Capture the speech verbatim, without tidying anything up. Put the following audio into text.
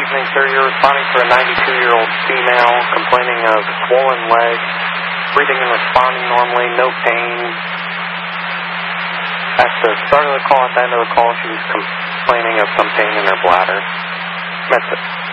evening, sir. You're responding to a ninety-two-year-old female complaining of swollen legs, breathing and responding normally, no pain. At the start of the call, at the end of the call, she was complaining of some pain in her bladder. That's it.